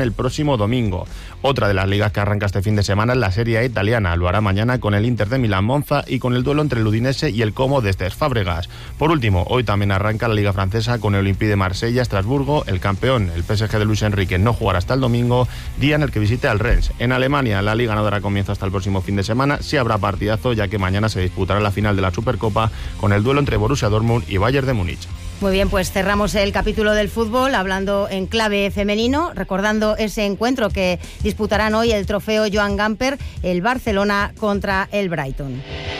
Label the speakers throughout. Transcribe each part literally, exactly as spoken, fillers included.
Speaker 1: el próximo domingo. Otra de las ligas que arranca este fin de semana es la Serie A italiana. Lo hará mañana con el Inter de Milán-Monza y con el duelo entre el Udinese y el Como de Cesc Fábregas. Por último, hoy también arranca la Liga Francesa con el Olympique de Marsella-Estrasburgo. El campeón, el P S G de Luis Enrique, no jugará hasta el domingo, día en el que visite al Rennes. En Alemania, la Liga no dará comienzo hasta el próximo fin de semana. Sí habrá partidazo, ya que mañana se disputará la final de la Supercopa con el duelo entre Borussia Dortmund y Bayern de Múnich.
Speaker 2: Muy bien, pues cerramos el capítulo del fútbol hablando en clave femenino, recordando ese encuentro que disputarán hoy el trofeo Joan Gamper, el Barcelona contra el Brighton.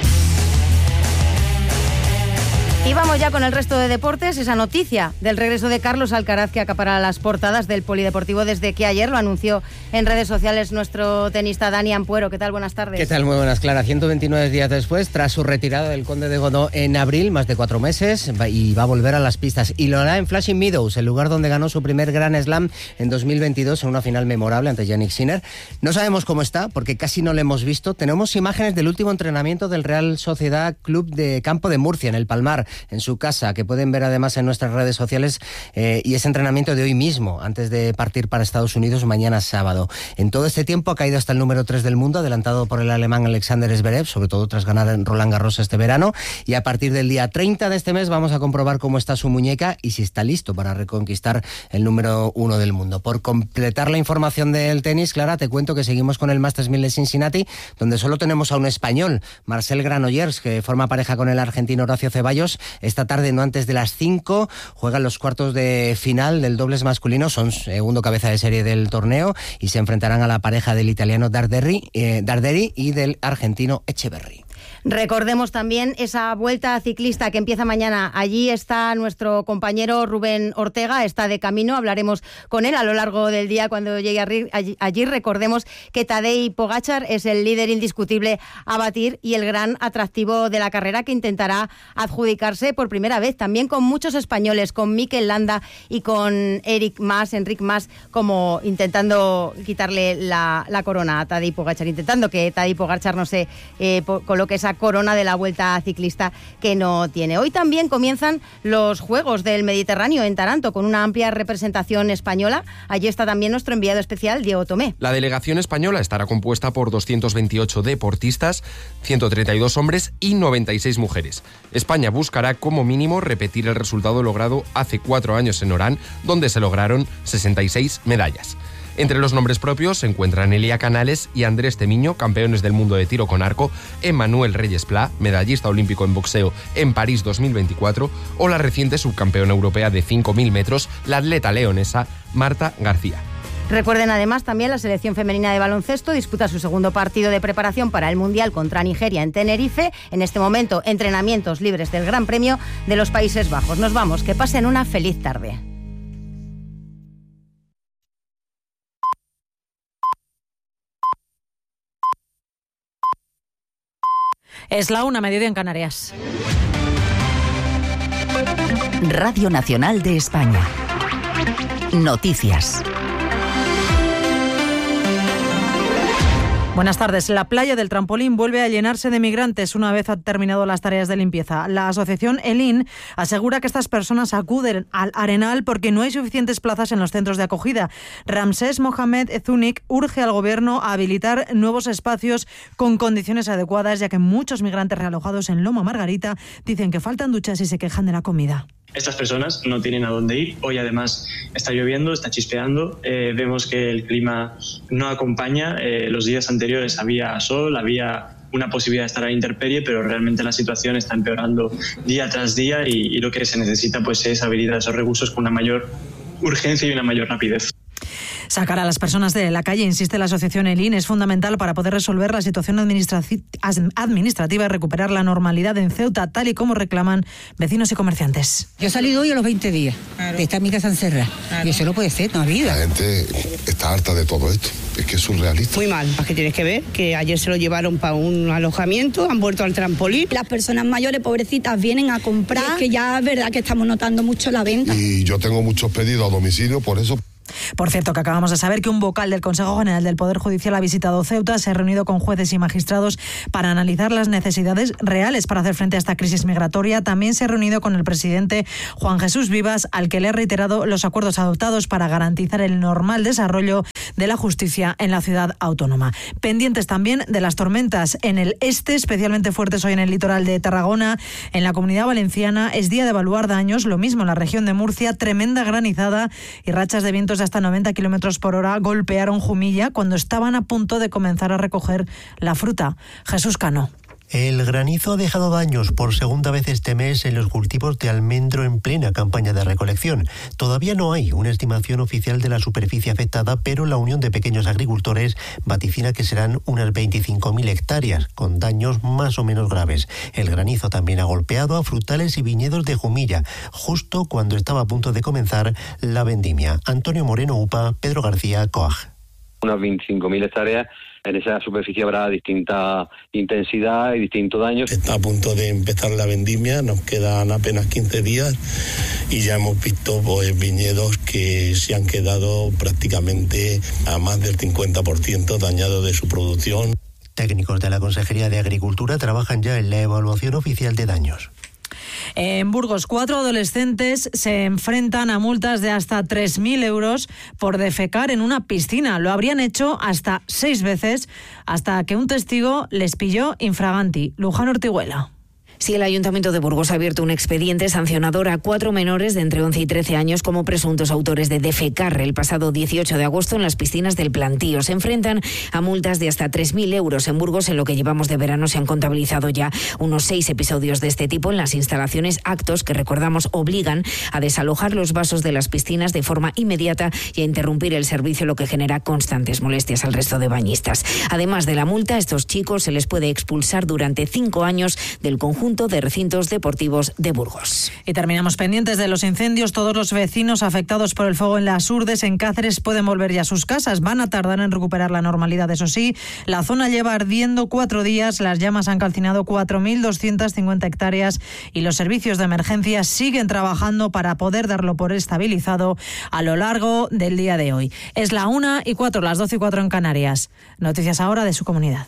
Speaker 2: Y vamos ya con el resto de deportes, esa noticia del regreso de Carlos Alcaraz que acapara las portadas del Polideportivo desde que ayer lo anunció en redes sociales nuestro tenista Dani Ampuero. ¿Qué tal? Buenas tardes.
Speaker 3: ¿Qué tal? Muy buenas, Clara. ciento veintinueve días después, tras su retirada del Conde de Godó en abril, más de cuatro meses, y va a volver a las pistas. Y lo hará en Flushing Meadows, el lugar donde ganó su primer Grand Slam en dos mil veintidós en una final memorable ante Jannik Sinner. No sabemos cómo está, porque casi no lo hemos visto. Tenemos imágenes del último entrenamiento del Real Sociedad Club de Campo de Murcia, en el Palmar, en su casa, que pueden ver además en nuestras redes sociales, eh, y ese entrenamiento de hoy mismo, antes de partir para Estados Unidos mañana sábado. En todo este tiempo ha caído hasta el número tres del mundo, adelantado por el alemán Alexander Zverev, sobre todo tras ganar en Roland Garros este verano, y a partir del día treinta de este mes vamos a comprobar cómo está su muñeca y si está listo para reconquistar el número uno del mundo. Por completar la información del tenis, Clara, te cuento que seguimos con el Masters mil de Cincinnati, donde solo tenemos a un español, Marcel Granollers, que forma pareja con el argentino Horacio Ceballos. Esta tarde, no antes de las cinco, juegan los cuartos de final del dobles masculino, son segundo cabeza de serie del torneo, y se enfrentarán a la pareja del italiano Darderi, eh, Darderi y del argentino Echeverry.
Speaker 2: Recordemos también esa vuelta ciclista que empieza mañana. Allí está nuestro compañero Rubén Ortega, está de camino, hablaremos con él a lo largo del día cuando llegue allí. allí. Recordemos que Tadej Pogačar es el líder indiscutible a batir y el gran atractivo de la carrera, que intentará adjudicarse por primera vez, también con muchos españoles, con Mikel Landa y con Eric Mas, Enric Mas, como intentando quitarle la, la corona a Tadej Pogačar, intentando que Tadej Pogačar no se eh, coloque esa corona de la vuelta ciclista que no tiene. Hoy también comienzan los Juegos del Mediterráneo en Taranto, con una amplia representación española. Allí está también nuestro enviado especial, Diego Tomé.
Speaker 4: La delegación española estará compuesta por doscientos veintiocho deportistas, ciento treinta y dos hombres y noventa y seis mujeres. España buscará como mínimo repetir el resultado logrado hace cuatro años en Orán, donde se lograron sesenta y seis medallas. Entre los nombres propios se encuentran Elia Canales y Andrés Temiño, campeones del mundo de tiro con arco, Emmanuel Reyes Pla, medallista olímpico en boxeo en París dos mil veinticuatro, o la reciente subcampeona europea de cinco mil metros, la atleta leonesa Marta García.
Speaker 2: Recuerden además también la selección femenina de baloncesto disputa su segundo partido de preparación para el Mundial contra Nigeria en Tenerife. En este momento, entrenamientos libres del Gran Premio de los Países Bajos. Nos vamos, que pasen una feliz tarde.
Speaker 5: Es la una, mediodía en Canarias.
Speaker 6: Radio Nacional de España. Noticias.
Speaker 5: Buenas tardes. La playa del Trampolín vuelve a llenarse de migrantes una vez han terminado las tareas de limpieza. La asociación Elin asegura que estas personas acuden al Arenal porque no hay suficientes plazas en los centros de acogida. Ramsés Mohamed Ezunik urge al gobierno a habilitar nuevos espacios con condiciones adecuadas, ya que muchos migrantes realojados en Loma Margarita dicen que faltan duchas y se quejan de la comida.
Speaker 7: Estas personas no tienen a dónde ir. Hoy además está lloviendo, está chispeando. Eh, vemos que el clima no acompaña. Eh, los días anteriores había sol, había una posibilidad de estar a la intemperie, pero realmente la situación está empeorando día tras día y, y lo que se necesita pues es habilitar esos recursos con una mayor urgencia y una mayor rapidez.
Speaker 5: Sacar a las personas de la calle, insiste la asociación Elin, es fundamental para poder resolver la situación administrativa y recuperar la normalidad en Ceuta, tal y como reclaman vecinos y comerciantes.
Speaker 8: Yo he salido hoy a los veinte días, claro. de estar en mi casa encerrada, claro. y eso no puede ser, no ha habido.
Speaker 9: La gente está harta de todo esto, es que es surrealista.
Speaker 10: Muy mal, es que tienes que ver que ayer se lo llevaron para un alojamiento, han vuelto al trampolín.
Speaker 11: Las personas mayores, pobrecitas, vienen a comprar, es que ya es verdad que estamos notando mucho la venta.
Speaker 9: Y yo tengo muchos pedidos a domicilio, por eso...
Speaker 5: Por cierto, que acabamos de saber que un vocal del Consejo General del Poder Judicial ha visitado Ceuta, se ha reunido con jueces y magistrados para analizar las necesidades reales para hacer frente a esta crisis migratoria. También se ha reunido con el presidente Juan Jesús Vivas, al que le ha reiterado los acuerdos adoptados para garantizar el normal desarrollo de la Justicia en la ciudad autónoma. Pendientes también de las tormentas en el este, especialmente fuertes hoy en el litoral de Tarragona, en la Comunidad Valenciana. Es día de evaluar daños, lo mismo en la región de Murcia, tremenda granizada y rachas de vientos de hasta noventa kilómetros por hora golpearon Jumilla cuando estaban a punto de comenzar a recoger la fruta. Jesús Cano.
Speaker 12: El granizo ha dejado daños por segunda vez este mes en los cultivos de almendro en plena campaña de recolección. Todavía no hay una estimación oficial de la superficie afectada, pero la Unión de Pequeños Agricultores vaticina que serán unas veinticinco mil hectáreas, con daños más o menos graves. El granizo también ha golpeado a frutales y viñedos de Jumilla, justo cuando estaba a punto de comenzar la vendimia. Antonio Moreno Upa, Pedro García, Coag.
Speaker 13: Unas veinticinco mil hectáreas. En esa superficie habrá distinta intensidad y distintos daños.
Speaker 14: Está a punto de empezar la vendimia, nos quedan apenas quince días y ya hemos visto pues, viñedos que se han quedado prácticamente a más del cincuenta por ciento dañados de su producción.
Speaker 12: Técnicos de la Consejería de Agricultura trabajan ya en la evaluación oficial de daños.
Speaker 5: En Burgos, cuatro adolescentes se enfrentan a multas de hasta tres mil euros por defecar en una piscina. Lo habrían hecho hasta seis veces, hasta que un testigo les pilló infraganti. Luján Ortiguela.
Speaker 15: Sí, el Ayuntamiento de Burgos ha abierto un expediente sancionador a cuatro menores de entre once y trece años como presuntos autores de defecar el pasado dieciocho de agosto en las piscinas del Plantío. Se enfrentan a multas de hasta tres mil euros. En Burgos, en lo que llevamos de verano, se han contabilizado ya unos seis episodios de este tipo en las instalaciones, actos que, recordamos, obligan a desalojar los vasos de las piscinas de forma inmediata y a interrumpir el servicio, lo que genera constantes molestias al resto de bañistas. Además de la multa, a estos chicos se les puede expulsar durante cinco años del conjunto de recintos deportivos de Burgos.
Speaker 5: Y terminamos pendientes de los incendios. Todos los vecinos afectados por el fuego en las Urdes, en Cáceres, pueden volver ya a sus casas. Van a tardar en recuperar la normalidad, eso sí. La zona lleva ardiendo cuatro días. Las llamas han calcinado cuatro mil doscientas cincuenta hectáreas y los servicios de emergencia siguen trabajando para poder darlo por estabilizado a lo largo del día de hoy. Es la una y cuatro, las doce y cuatro en Canarias. Noticias ahora de su comunidad.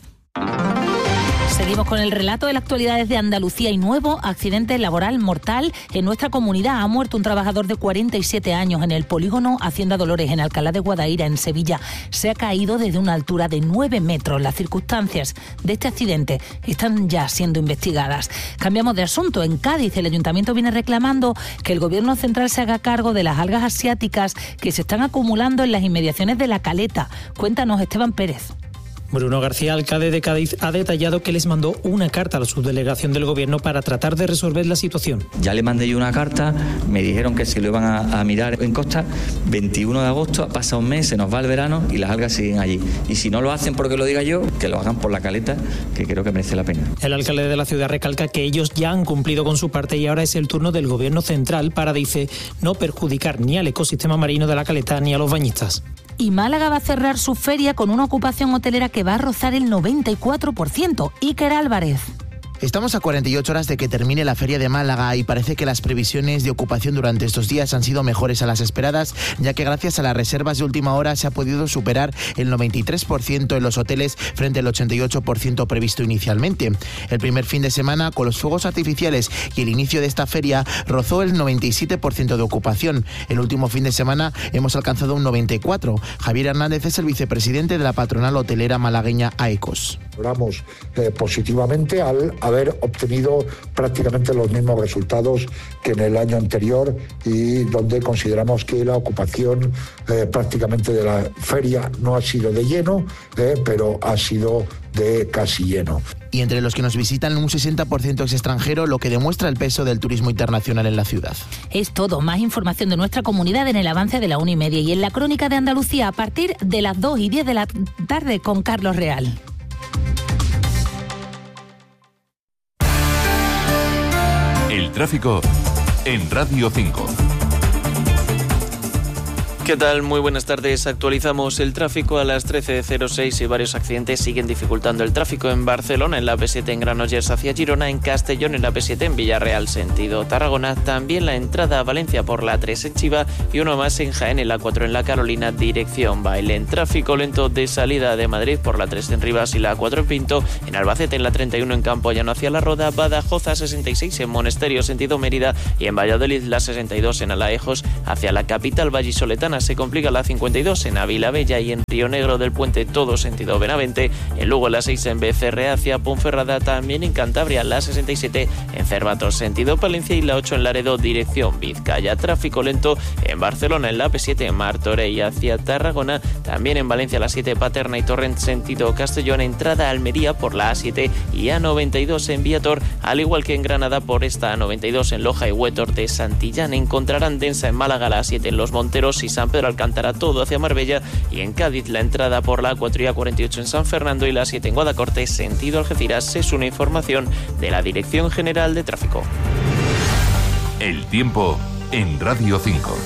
Speaker 16: Seguimos con el relato de la actualidad desde Andalucía y nuevo accidente laboral mortal en nuestra comunidad. Ha muerto un trabajador de cuarenta y siete años en el polígono Hacienda Dolores, en Alcalá de Guadaira, en Sevilla. Se ha caído desde una altura de nueve metros. Las circunstancias de este accidente están ya siendo investigadas. Cambiamos de asunto. En Cádiz, el Ayuntamiento viene reclamando que el Gobierno central se haga cargo de las algas asiáticas que se están acumulando en las inmediaciones de La Caleta. Cuéntanos, Esteban Pérez.
Speaker 17: Bruno García, alcalde de Cádiz, ha detallado que les mandó una carta a la subdelegación del Gobierno para tratar de resolver la situación.
Speaker 18: Ya le mandé yo una carta, me dijeron que se lo iban a, a mirar en Costa. veintiuno de agosto, pasa un mes, se nos va el verano y las algas siguen allí. Y si no lo hacen porque lo diga yo, que lo hagan por La Caleta, que creo que merece la pena.
Speaker 17: El alcalde de la ciudad recalca que ellos ya han cumplido con su parte y ahora es el turno del Gobierno central para, dice, no perjudicar ni al ecosistema marino de La Caleta ni a los bañistas.
Speaker 16: Y Málaga va a cerrar su feria con una ocupación hotelera que va a rozar el noventa y cuatro por ciento. Iker Álvarez.
Speaker 19: Estamos a cuarenta y ocho horas de que termine la Feria de Málaga y parece que las previsiones de ocupación durante estos días han sido mejores a las esperadas, ya que gracias a las reservas de última hora se ha podido superar el noventa y tres por ciento en los hoteles frente al ochenta y ocho por ciento previsto inicialmente. El primer fin de semana, con los fuegos artificiales y el inicio de esta feria, rozó el noventa y siete por ciento de ocupación. El último fin de semana hemos alcanzado un noventa y cuatro por ciento. Javier Hernández es el vicepresidente de la patronal hotelera malagueña AECOS.
Speaker 20: Valoramos eh, positivamente al haber obtenido prácticamente los mismos resultados que en el año anterior y donde consideramos que la ocupación eh, prácticamente de la feria no ha sido de lleno, eh, pero ha sido de casi lleno.
Speaker 19: Y entre los que nos visitan un sesenta por ciento es extranjero, lo que demuestra el peso del turismo internacional en la ciudad.
Speaker 16: Es todo. Más información de nuestra comunidad en el avance de la una y media y en la Crónica de Andalucía a partir de las dos y diez de la tarde con Carlos Real.
Speaker 21: El tráfico en Radio cinco.
Speaker 22: ¿Qué tal? Muy buenas tardes. Actualizamos el tráfico a las trece cero seis y varios accidentes siguen dificultando el tráfico en Barcelona, en la A P siete en Granollers hacia Girona, en Castellón en la A P siete en Villarreal sentido Tarragona, también la entrada a Valencia por la A tres en Chiva y uno más en Jaén en la cuatro en la Carolina dirección Bailén. Tráfico lento de salida de Madrid por la tres en Rivas y la cuatro en Pinto, en Albacete en la treinta y uno en Campo Llano hacia La Roda, Badajoz a sesenta y seis en Monesterio sentido Mérida y en Valladolid la sesenta y dos en Alaejos hacia la capital vallisoletana. Barcelona se complica la cincuenta y dos en Ávila Bella y en Río Negro del Puente, todo sentido Benavente. En Lugo la seis en Becerrea hacia Ponferrada, también en Cantabria la sesenta y siete en Cervatos sentido Palencia y la ocho en Laredo dirección Vizcaya. Tráfico lento en Barcelona en la P siete en Martorell hacia Tarragona, también en Valencia la siete Paterna y Torrent sentido Castellón, entrada a Almería por la A siete y A noventa y dos en Viator, al igual que en Granada por esta A noventa y dos en Loja y Huétor de Santillán. Encontrarán densa en Málaga la A siete en Los Monteros y San Pedro Alcántara todo hacia Marbella, y en Cádiz la entrada por la A cuatro y A cuarenta y ocho en San Fernando y la A siete en Guadacorte sentido Algeciras. Es una información de la Dirección General de Tráfico.
Speaker 21: El tiempo en Radio cinco.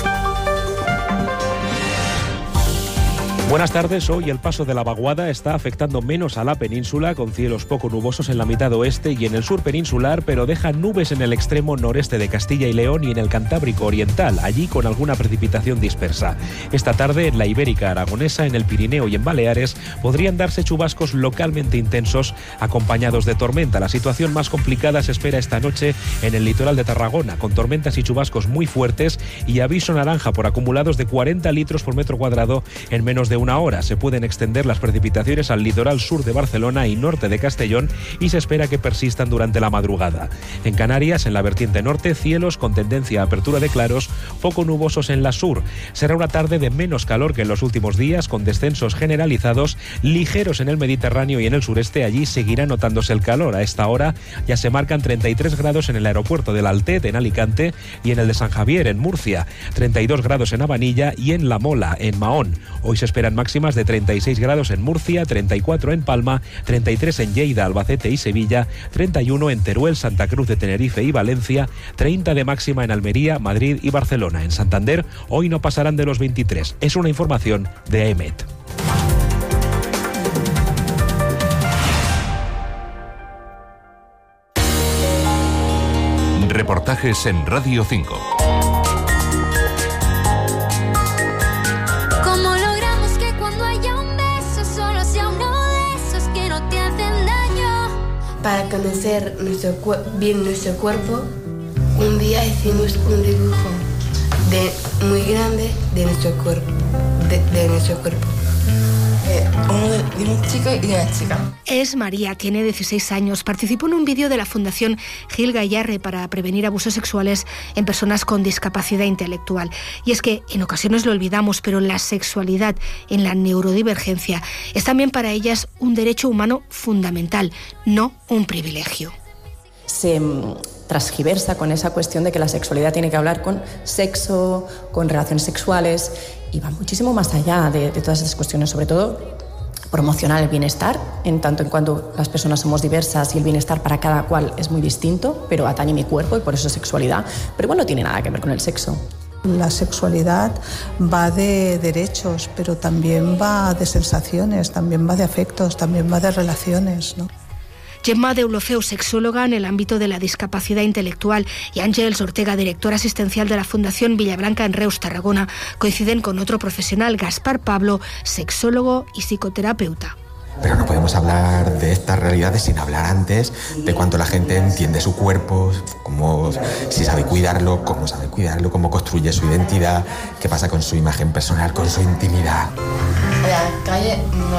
Speaker 1: Buenas tardes. Hoy el paso de la vaguada está afectando menos a la península, con cielos poco nubosos en la mitad oeste y en el sur peninsular, pero deja nubes en el extremo noreste de Castilla y León y en el Cantábrico Oriental, allí con alguna precipitación dispersa. Esta tarde en la Ibérica Aragonesa, en el Pirineo y en Baleares podrían darse chubascos localmente intensos acompañados de tormenta. La situación más complicada se espera esta noche en el litoral de Tarragona, con tormentas y chubascos muy fuertes y aviso naranja por acumulados de cuarenta litros por metro cuadrado en menos de una hora. Se pueden extender las precipitaciones al litoral sur de Barcelona y norte de Castellón y se espera que persistan durante la madrugada. En Canarias, en la vertiente norte, cielos con tendencia a apertura de claros, poco nubosos en la sur. Será una tarde de menos calor que en los últimos días, con descensos generalizados, ligeros en el Mediterráneo y en el sureste. Allí seguirá notándose el calor. A esta hora ya se marcan treinta y tres grados en el aeropuerto del Altet, en Alicante, y en el de San Javier, en Murcia, treinta y dos grados en Abanilla y en La Mola, en Mahón. Hoy se esperan máximas de treinta y seis grados en Murcia, treinta y cuatro en Palma, treinta y tres en Lleida, Albacete y Sevilla, treinta y uno en Teruel, Santa Cruz de Tenerife y Valencia, treinta de máxima en Almería, Madrid y Barcelona. En Santander hoy no pasarán de los veintitrés. Es una información de A E M E T.
Speaker 21: Reportajes en Radio cinco.
Speaker 3: Para conocer nuestro bien nuestro cuerpo, un día hicimos un dibujo de, muy grande de nuestro cuerpo, de, de nuestro cuerpo. Eh, uno de, de un chico y de una chica.
Speaker 23: Es María, tiene dieciséis años. Participó en un vídeo de la Fundación Gil Gayarre para prevenir abusos sexuales en personas con discapacidad intelectual. Y es que en ocasiones lo olvidamos, pero la sexualidad en la neurodivergencia es también para ellas un derecho humano fundamental, no un privilegio.
Speaker 24: Se transgiversa con esa cuestión de que la sexualidad tiene que hablar con sexo, con relaciones sexuales, y va muchísimo más allá de, de todas esas cuestiones, sobre todo promocionar el bienestar, en tanto en cuanto las personas somos diversas y el bienestar para cada cual es muy distinto, pero atañe mi cuerpo y por eso es sexualidad, pero igual no tiene nada que ver con el sexo.
Speaker 25: La sexualidad va de derechos, pero también va de sensaciones, también va de afectos, también va de relaciones, ¿no?
Speaker 23: Gemma Deulofeu, sexóloga en el ámbito de la discapacidad intelectual, y Ángeles Ortega, directora asistencial de la Fundación Villablanca en Reus, Tarragona, coinciden con otro profesional, Gaspar Pablo, sexólogo y psicoterapeuta.
Speaker 26: Pero no podemos hablar de estas realidades sin hablar antes de cuánto la gente entiende su cuerpo, cómo, si sabe cuidarlo, cómo sabe cuidarlo, cómo construye su identidad, qué pasa con su imagen personal, con su intimidad.
Speaker 3: En la calle,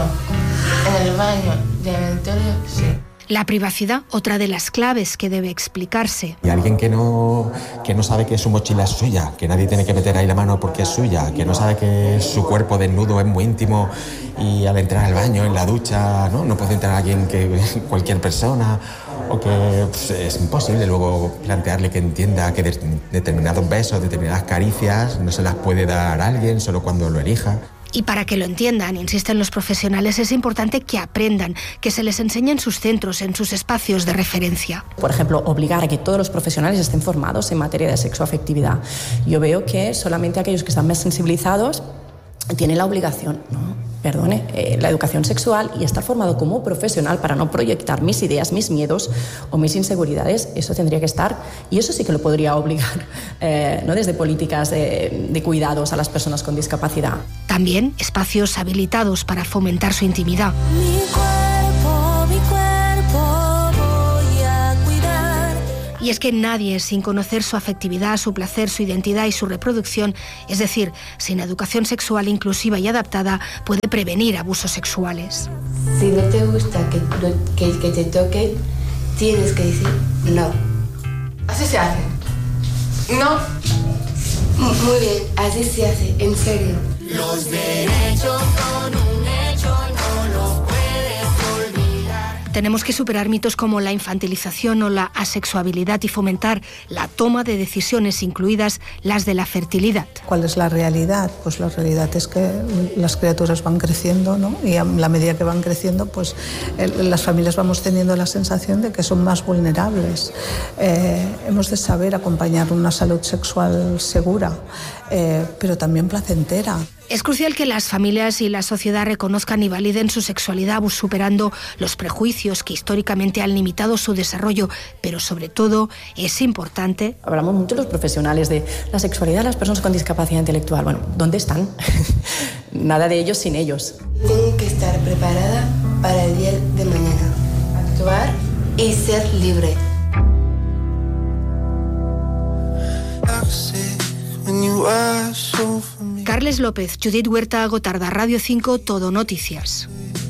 Speaker 3: no. En el baño, en el dormitorio, sí.
Speaker 23: La privacidad, otra de las claves que debe explicarse.
Speaker 26: Y alguien que no, que no sabe que su mochila es suya, que nadie tiene que meter ahí la mano porque es suya, que no sabe que su cuerpo desnudo es muy íntimo y al entrar al baño, en la ducha, no, no puede entrar alguien que cualquier persona, o que pues, es imposible luego plantearle que entienda que de, determinados besos, determinadas caricias no se las puede dar a alguien solo cuando lo elija.
Speaker 23: Y para que lo entiendan, insisten los profesionales, es importante que aprendan, que se les enseñe en sus centros, en sus espacios de referencia.
Speaker 24: Por ejemplo, obligar a que todos los profesionales estén formados en materia de sexoafectividad. Yo veo que solamente aquellos que están más sensibilizados tienen la obligación, ¿no? Perdone, eh, la educación sexual y estar formado como profesional para no proyectar mis ideas, mis miedos o mis inseguridades. Eso tendría que estar, y eso sí que lo podría obligar, eh, ¿no? Desde políticas de, de cuidados a las personas con discapacidad.
Speaker 23: También espacios habilitados para fomentar su intimidad.
Speaker 3: Mi cuerpo, mi cuerpo voy a cuidar.
Speaker 23: Y es que nadie, sin conocer su afectividad, su placer, su identidad y su reproducción, es decir, sin educación sexual inclusiva y adaptada, puede prevenir abusos sexuales.
Speaker 3: Si no te gusta que, que, que te toquen, tienes que decir no.
Speaker 2: Así se hace. No.
Speaker 3: Muy bien, así se hace, en serio.
Speaker 2: Los derechos son un hecho, no los puedes olvidar.
Speaker 23: Tenemos que superar mitos como la infantilización o la asexuabilidad y fomentar la toma de decisiones, incluidas las de la fertilidad.
Speaker 25: ¿Cuál es la realidad? Pues la realidad es que las criaturas van creciendo, ¿no? Y a la medida que van creciendo, pues el, las familias vamos teniendo la sensación de que son más vulnerables. Eh, hemos de saber acompañar una salud sexual segura, eh, pero también placentera.
Speaker 23: Es crucial que las familias y la sociedad reconozcan y validen su sexualidad, superando los prejuicios que históricamente han limitado su desarrollo, pero sobre todo es importante...
Speaker 24: Hablamos mucho los profesionales de la sexualidad de las personas con discapacidad intelectual. Bueno, ¿dónde están? Nada de ellos sin ellos.
Speaker 3: Tengo que estar preparada para el día de mañana, actuar y ser libre.
Speaker 23: Carles López, Judith Huerta, Gotarda, Radio cinco, Todo Noticias.